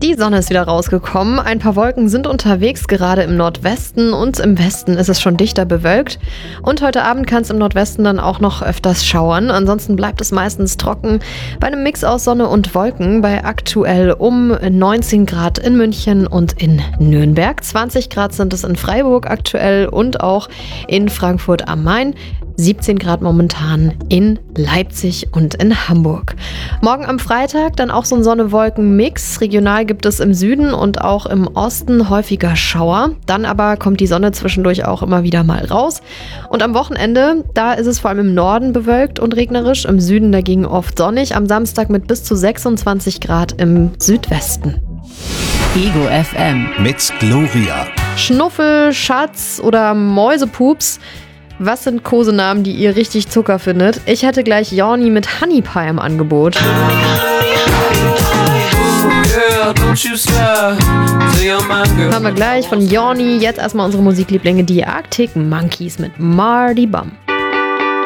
Die Sonne ist wieder rausgekommen. Ein paar Wolken sind unterwegs, gerade im Nordwesten, und im Westen ist es schon dichter bewölkt. Und heute Abend kann es im Nordwesten dann auch noch öfters schauern. Ansonsten bleibt es meistens trocken bei einem Mix aus Sonne und Wolken bei aktuell um 19 Grad in München und in Nürnberg. 20 Grad sind es in Freiburg aktuell und auch in Frankfurt am Main. 17 Grad momentan in Leipzig und in Hamburg. Morgen am Freitag dann auch so ein Sonne-Wolken-Mix. Regional gibt es im Süden und auch im Osten häufiger Schauer. Dann aber kommt die Sonne zwischendurch auch immer wieder mal raus. Und am Wochenende, da ist es vor allem im Norden bewölkt und regnerisch, im Süden dagegen oft sonnig. Am Samstag mit bis zu 26 Grad im Südwesten. Ego FM mit Gloria. Schnuffel, Schatz oder Mäusepups. Was sind Kosenamen, die ihr richtig Zucker findet? Ich hätte gleich Jorni mit Honey Pie im Angebot. Hören wir gleich von Jorni. Jetzt erstmal unsere Musiklieblinge, die Arctic Monkeys mit Mardi Bum.